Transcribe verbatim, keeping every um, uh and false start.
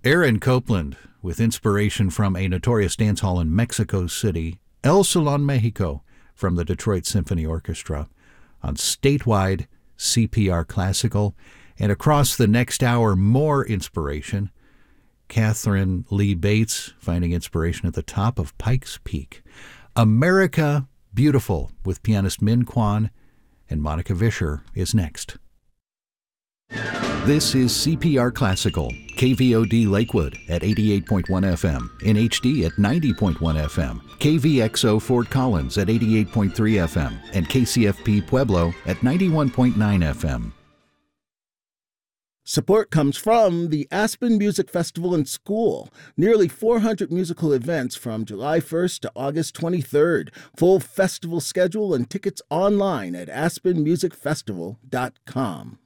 Aaron Copland, with inspiration from a notorious dance hall in Mexico City, El Salon Mexico, from the Detroit Symphony Orchestra, on statewide C P R Classical. And across the next hour, more inspiration. Catherine Lee Bates finding inspiration at the top of Pikes Peak. America Beautiful with pianist Min Kwan and Monica Vischer is next. This is C P R Classical, K V O D Lakewood at eighty-eight point one F M, in H D at ninety point one F M, K V X O Fort Collins at eighty-eight point three F M, and K C F P Pueblo at ninety-one point nine F M. Support comes from the Aspen Music Festival and School. Nearly four hundred musical events from July first to August twenty-third. Full festival schedule and tickets online at aspen music festival dot com.